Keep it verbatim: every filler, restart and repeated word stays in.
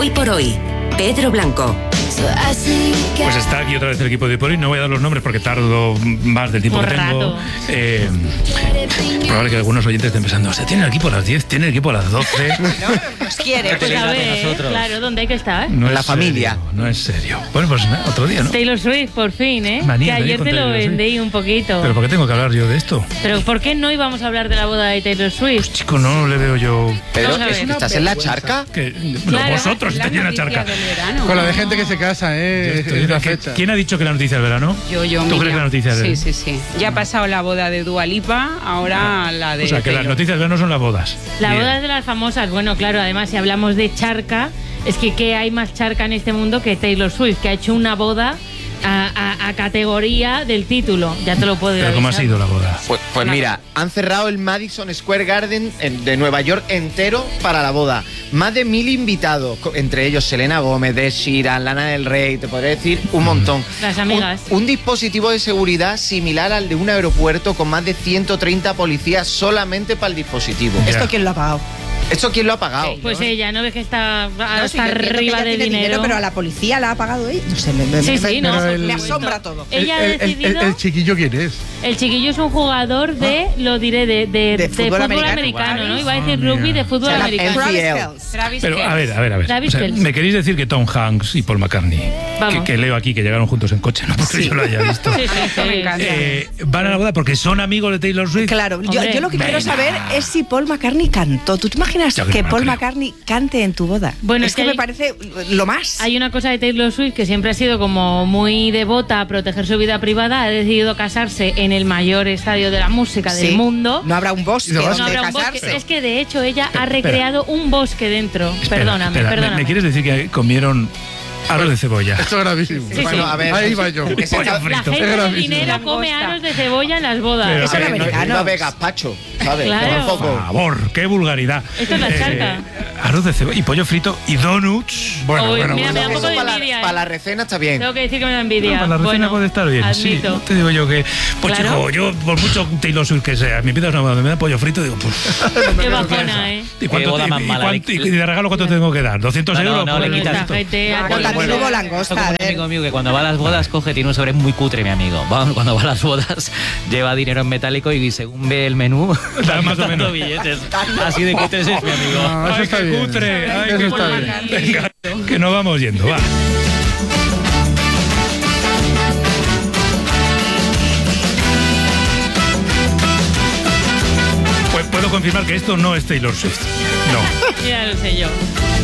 Hoy por hoy, Pedro Blanco. Pues está aquí otra vez el equipo de Hoy por Hoy. No voy a dar los nombres porque tardo más del tiempo Por que tengo. rato. Eh, probable que algunos oyentes estén pensando, o sea, tiene el equipo a las diez, tiene el equipo a las doce. Pues quiere. Pues a ver, claro, ¿dónde hay que estar? No La es familia. serio, no es serio. Bueno, pues nada, otro día, ¿no? Taylor Swift, por fin, ¿eh? Manía que de ir ayer con te lo Taylor Swift. vendí un poquito. Pero ¿por qué tengo que hablar yo de esto? Pero ¿por qué no íbamos a hablar de la boda de Taylor Swift? Chico, no le veo yo... Pero, Vamos a ver. ¿estás en la charca? Que, no, Claro, vosotros estáis en la charca. Con la de gente que se casa, ¿eh? Estoy- Es la ¿Qui- fecha. ¿Quién ha dicho que la noticia del verano? Yo, yo, ¿Tú Miriam. crees que la noticia del Sí, sí, sí. Ya ha pasado la boda de Dua Lipa, ahora la de O sea, que las Taylor. noticias del verano son las bodas. La Bien. boda es de las famosas. Bueno, claro, además, si hablamos de charca, es que ¿qué hay más charca en este mundo que Taylor Swift, que ha hecho una boda a, a- a categoría del título? Ya te lo puedo Pero ¿cómo ha avisar. sido la boda? Pues, pues mira, han cerrado el Madison Square Garden en- de Nueva York entero para la boda. Más de mil invitados, co- entre ellos Selena Gómez, Ed Sheeran, Lana del Rey, te podría decir un montón. Las amigas. Un, un dispositivo de seguridad similar al de un aeropuerto con más de ciento treinta policías solamente para el dispositivo. Ya. ¿Esto quién lo ha pagado? ¿Esto quién lo ha pagado? Pues ella, ¿no ves que está No, hasta sí, yo entiendo que arriba ella de tiene dinero? pero a la policía la ha pagado ella. No sé, me, me- Sí, me- sí, me- no. Pero por el- me supuesto. asombra todo. Ella ha el, el- el- decidido... el chiquillo, ¿quién es? El chiquillo es un jugador de, lo diré, de, de, de fútbol, fútbol americano, americano. ¿no? Iba a decir Ah, rugby mira. de fútbol O sea, la americano. N F L. Travis Kelce. Pero a ver, a ver, a ver. Travis O sea, Kelce. ¿me queréis decir que Tom Hanks y Paul McCartney, que, Vamos. que leo aquí que llegaron juntos en coche, no porque yo lo haya visto, Sí, sí, sí. Me encanta. eh, van a la boda porque son amigos de Taylor Swift? Claro, yo, Hombre, yo lo que quiero venga. saber es si Paul McCartney cantó. ¿Tú te imaginas Yo que que no Paul creo. McCartney cante en tu boda? Bueno, es es que que me hay- parece lo más. Hay una cosa de Taylor Swift que siempre ha sido como muy devota a proteger su vida privada. Ha decidido casarse en el mayor estadio de la música Sí. del mundo. No habrá un bosque No, No donde habrá un bosque. casarse. Es que de hecho ella ha recreado un bosque dentro. Espera, perdóname, espera, ¿me- perdóname. ¿Me quieres decir que comieron arroz de cebolla? Esto es gravísimo. Sí, Bueno, sí. a ver, Ahí va yo. que se Pollo está- La frito. gente Es de gravísimo. dinero come Langosta. aros de cebolla en las bodas. Pero, Eso a es ver, no, americano. no ve gazpacho, ¿sabes? Claro. Tampoco. Por favor, qué vulgaridad. Esto es la charca. Arroz de cebolla y pollo frito y donuts. Bueno, Uy, bueno, mira, bueno. me da un poco Eso de para, envidia, la, ¿eh? para la recena está bien. Tengo que decir que me da envidia. No, para la recena bueno, puede estar bien, sí. admito. No te digo yo que... Pues Claro. chico, yo por mucho Taylor Swift que sea, mi vida es una boda, me da pollo frito, digo, pues... Qué bajona, ¿eh? ¿Y, cuánto, boda y- más y mala, cuánto- le- y de regalo cuánto tengo que dar? ¿doscientos No, no, euros? no, por le el- quitas Esta esto. gente Ah, aquí- bueno, también hubo Esto langosta. como a un ver. amigo mío que cuando va a las bodas coge, tiene un sobre muy cutre, mi amigo. Va- Cuando va a las bodas lleva dinero en metálico y según ve el menú, Da va más o dando menos. billetes. Así de cutres es mi amigo. No, eso Ay, está qué bien. cutre, ay, Eso qué está cutre. bien. Venga, que nos vamos yendo, va. Pues puedo confirmar que esto no es Taylor Swift. No. Ya lo sé yo.